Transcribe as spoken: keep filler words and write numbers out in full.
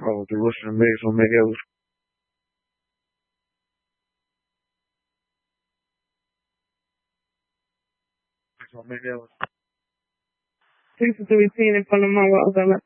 Oh, the Russian made so many others. So many others. six to eighteen in front of my walls.